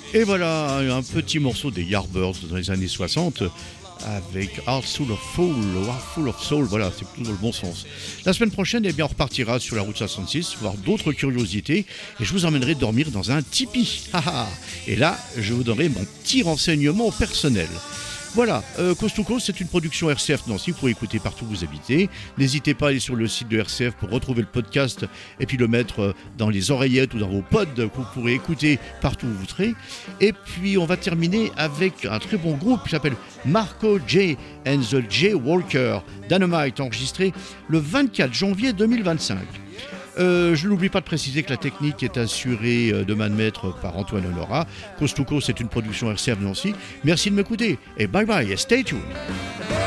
Et voilà un petit morceau des Yardbirds dans les années 60 avec Heart Full of Soul, voilà, c'est plutôt dans le bon sens. La semaine prochaine, eh bien, on repartira sur la route 66, voir d'autres curiosités, et je vous emmènerai dormir dans un tipi. Et là, je vous donnerai mon petit renseignement personnel. Voilà, Coast to Coast, c'est une production RCF Nancy, vous pouvez écouter partout où vous habitez. N'hésitez pas à aller sur le site de RCF pour retrouver le podcast et puis le mettre dans les oreillettes ou dans vos pods que vous pourrez écouter partout où vous serez. Et puis on va terminer avec un très bon groupe qui s'appelle Marco J and the J Walker, Dynamite, enregistré le 24 janvier 2025. Je n'oublie pas de préciser que la technique est assurée de main de maître par Antoine Honora. Coast to Coast, c'est une production RCF Nancy. Merci de m'écouter et bye bye et stay tuned.